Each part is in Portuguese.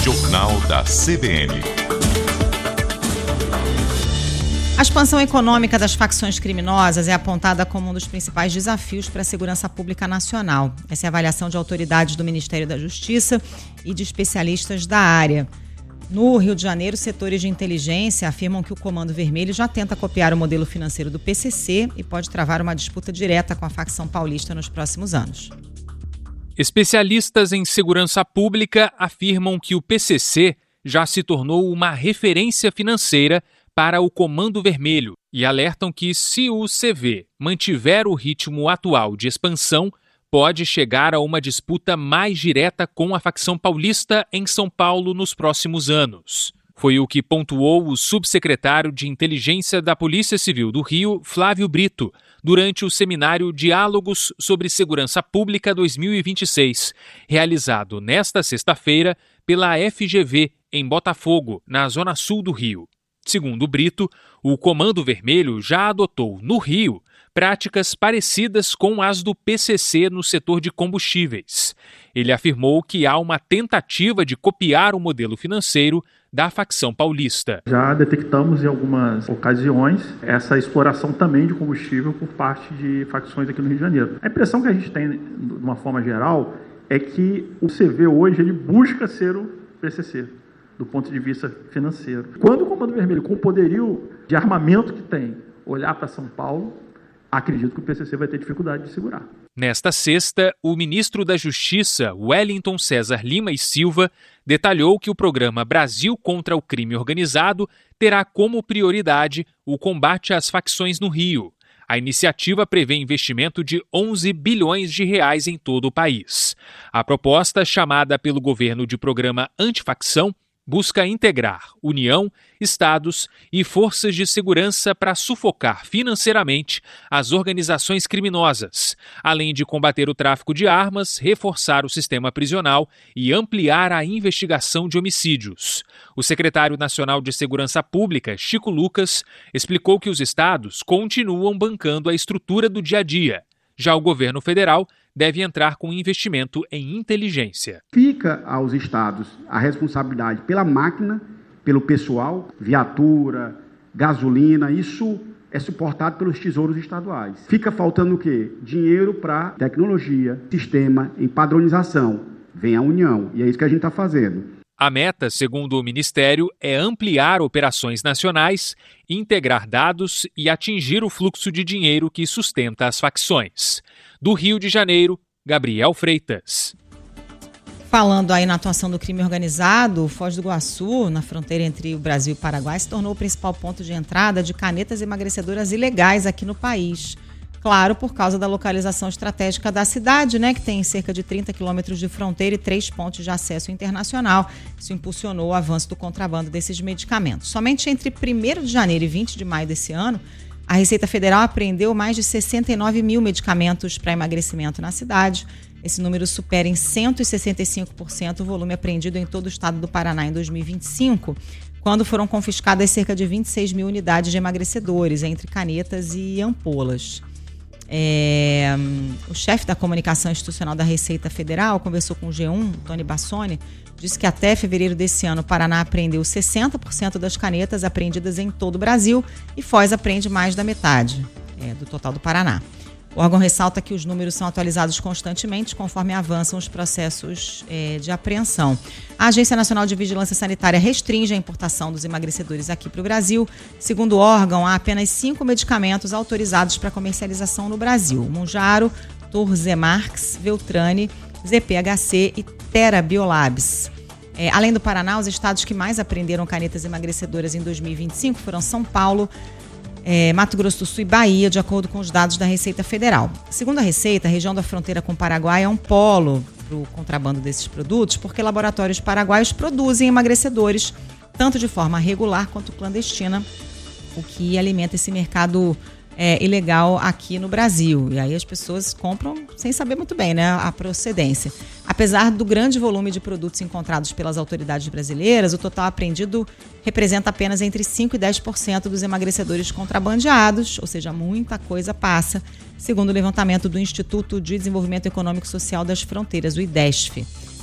Jornal da CBN. A expansão econômica das facções criminosas é apontada como um dos principais desafios para a segurança pública nacional. Essa é a avaliação de autoridades do Ministério da Justiça e de especialistas da área. No Rio de Janeiro, setores de inteligência afirmam que o Comando Vermelho já tenta copiar o modelo financeiro do PCC e pode travar uma disputa direta com a facção paulista nos próximos anos. Especialistas em segurança pública afirmam que o PCC já se tornou uma referência financeira para o Comando Vermelho e alertam que, se o CV mantiver o ritmo atual de expansão, pode chegar a uma disputa mais direta com a facção paulista em São Paulo nos próximos anos. Foi o que pontuou o subsecretário de Inteligência da Polícia Civil do Rio, Flávio Brito, durante o seminário Diálogos sobre Segurança Pública 2026, realizado nesta sexta-feira pela FGV, em Botafogo, na zona sul do Rio. Segundo Brito, o Comando Vermelho já adotou, no Rio, práticas parecidas com as do PCC no setor de combustíveis. Ele afirmou que há uma tentativa de copiar o modelo financeiro da facção paulista. Já detectamos em algumas ocasiões essa exploração também de combustível por parte de facções aqui no Rio de Janeiro. A impressão que a gente tem, de uma forma geral, é que o CV hoje ele busca ser o PCC. Do ponto de vista financeiro. Quando o Comando Vermelho, com o poderio de armamento que tem, olhar para São Paulo, acredito que o PCC vai ter dificuldade de segurar. Nesta sexta, o ministro da Justiça, Wellington César Lima e Silva, detalhou que o programa Brasil contra o Crime Organizado terá como prioridade o combate às facções no Rio. A iniciativa prevê investimento de 11 bilhões de reais em todo o país. A proposta, chamada pelo governo de Programa Antifacção, busca integrar União, estados e forças de segurança para sufocar financeiramente as organizações criminosas, além de combater o tráfico de armas, reforçar o sistema prisional e ampliar a investigação de homicídios. O secretário nacional de Segurança Pública, Chico Lucas, explicou que os estados continuam bancando a estrutura do dia a dia. Já o governo federal deve entrar com investimento em inteligência. Fica aos estados a responsabilidade pela máquina, pelo pessoal, viatura, gasolina, isso é suportado pelos tesouros estaduais. Fica faltando o quê? Dinheiro para tecnologia, sistema, em padronização. Vem a União, e é isso que a gente está fazendo. A meta, segundo o Ministério, é ampliar operações nacionais, integrar dados e atingir o fluxo de dinheiro que sustenta as facções. Do Rio de Janeiro, Gabriel Freitas. Falando aí na atuação do crime organizado, Foz do Iguaçu, na fronteira entre o Brasil e o Paraguai, se tornou o principal ponto de entrada de canetas emagrecedoras ilegais aqui no país. Claro, por causa da localização estratégica da cidade, né, que tem cerca de 30 quilômetros de fronteira e 3 pontos de acesso internacional. Isso impulsionou o avanço do contrabando desses medicamentos. Somente entre 1º de janeiro e 20 de maio desse ano, a Receita Federal apreendeu mais de 69 mil medicamentos para emagrecimento na cidade. Esse número supera em 165% o volume apreendido em todo o estado do Paraná em 2025, quando foram confiscadas cerca de 26 mil unidades de emagrecedores, entre canetas e ampolas. O chefe da comunicação institucional da Receita Federal conversou com o G1, Tony Bassoni, disse que até fevereiro desse ano o Paraná apreendeu 60% das canetas apreendidas em todo o Brasil e Foz apreende mais da metade do total do Paraná. O órgão ressalta que os números são atualizados constantemente conforme avançam os processos de apreensão. A Agência Nacional de Vigilância Sanitária restringe a importação dos emagrecedores aqui para o Brasil. Segundo o órgão, há apenas 5 medicamentos autorizados para comercialização no Brasil: Mounjaro, Torzemarx, Veltrane, ZPHC e Tera Biolabs. Além do Paraná, os estados que mais apreenderam canetas emagrecedoras em 2025 foram São Paulo, Mato Grosso do Sul e Bahia, de acordo com os dados da Receita Federal. Segundo a Receita, a região da fronteira com o Paraguai é um polo para o contrabando desses produtos, porque laboratórios paraguaios produzem emagrecedores, tanto de forma regular quanto clandestina, o que alimenta esse mercado ilegal aqui no Brasil. E aí as pessoas compram sem saber muito bem, né, a procedência. Apesar do grande volume de produtos encontrados pelas autoridades brasileiras, o total apreendido representa apenas entre 5% e 10% dos emagrecedores contrabandeados, ou seja, muita coisa passa, segundo o levantamento do Instituto de Desenvolvimento Econômico e Social das Fronteiras, o IDESF.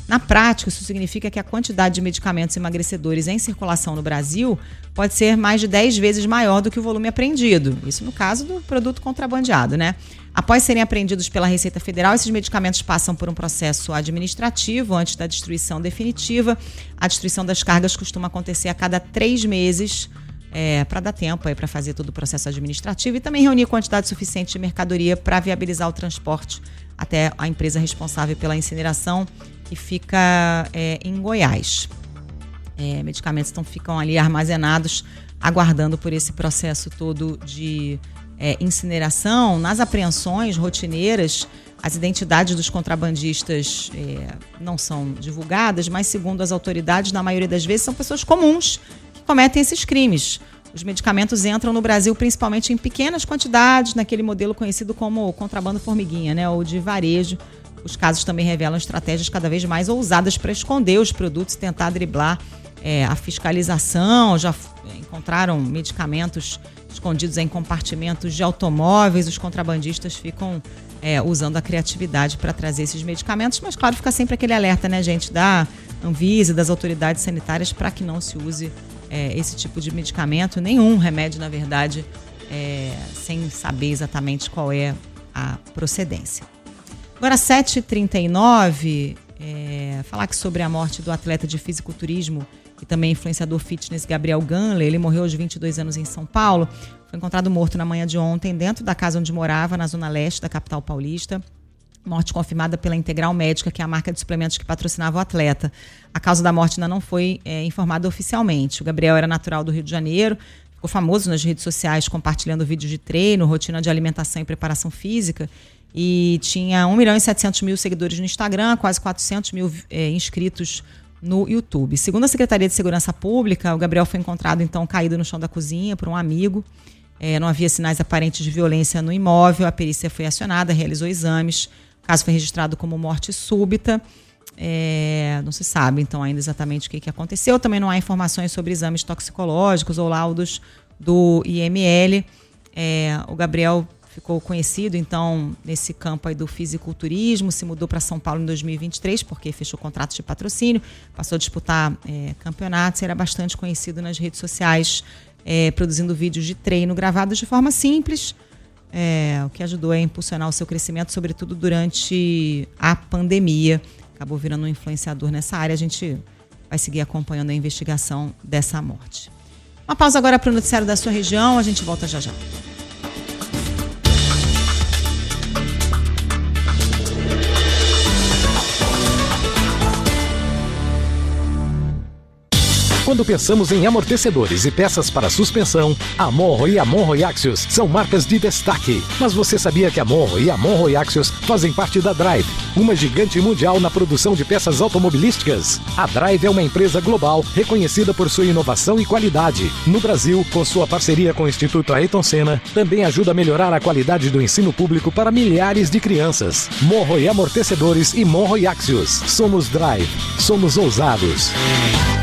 Na prática, isso significa que a quantidade de medicamentos emagrecedores em circulação no Brasil pode ser mais de 10 vezes maior do que o volume apreendido. Isso no caso do produto contrabandeado, né? Após serem apreendidos pela Receita Federal, esses medicamentos passam por um processo administrativo antes da destruição definitiva. A destruição das cargas costuma acontecer a cada 3 meses, para dar tempo para fazer todo o processo administrativo e também reunir quantidade suficiente de mercadoria para viabilizar o transporte até a empresa responsável pela incineração, que fica em Goiás. Medicamentos então ficam ali armazenados, aguardando por esse processo todo de incineração. Nas apreensões rotineiras, as identidades dos contrabandistas não são divulgadas, mas segundo as autoridades, na maioria das vezes, são pessoas comuns que cometem esses crimes. Os medicamentos entram no Brasil principalmente em pequenas quantidades, naquele modelo conhecido como contrabando formiguinha, né, ou de varejo. Os casos também revelam estratégias cada vez mais ousadas para esconder os produtos e tentar driblar a fiscalização. Já encontraram medicamentos escondidos em compartimentos de automóveis. Os contrabandistas ficam usando a criatividade para trazer esses medicamentos, mas claro, fica sempre aquele alerta, né, gente, da Anvisa, das autoridades sanitárias, para que não se use esse tipo de medicamento, nenhum remédio, na verdade, sem saber exatamente qual é a procedência. Agora, 7h39, falar aqui sobre a morte do atleta de fisiculturismo e também influenciador fitness Gabriel Ganler. Ele morreu aos 22 anos em São Paulo. Foi encontrado morto na manhã de ontem dentro da casa onde morava, na zona leste da capital paulista. Morte confirmada pela Integral Médica, que é a marca de suplementos que patrocinava o atleta. A causa da morte ainda não foi informada oficialmente. O Gabriel era natural do Rio de Janeiro, ficou famoso nas redes sociais compartilhando vídeos de treino, rotina de alimentação e preparação física, e tinha 1.700.000 seguidores no Instagram, quase 400.000 inscritos no YouTube. Segundo a Secretaria de Segurança Pública, o Gabriel foi encontrado então caído no chão da cozinha por um amigo. Não havia sinais aparentes de violência no imóvel. A perícia foi acionada, realizou exames. O caso foi registrado como morte súbita. Não se sabe, então, ainda exatamente o que aconteceu. Também não há informações sobre exames toxicológicos ou laudos do IML. O Gabriel ficou conhecido, então, nesse campo aí do fisiculturismo, se mudou para São Paulo em 2023, porque fechou contratos de patrocínio, passou a disputar campeonatos, era bastante conhecido nas redes sociais, produzindo vídeos de treino gravados de forma simples, o que ajudou a impulsionar o seu crescimento, sobretudo durante a pandemia. Acabou virando um influenciador nessa área. A gente vai seguir acompanhando a investigação dessa morte. Uma pausa agora para o noticiário da sua região. A gente volta já já. Quando pensamos em amortecedores e peças para suspensão, a Monro e a Monro Axios são marcas de destaque. Mas você sabia que a Monro e a Monro Axios fazem parte da Drive, uma gigante mundial na produção de peças automobilísticas? A Drive é uma empresa global reconhecida por sua inovação e qualidade. No Brasil, com sua parceria com o Instituto Ayrton Senna, também ajuda a melhorar a qualidade do ensino público para milhares de crianças. Monro e amortecedores e Monro Axios. Somos Drive. Somos ousados.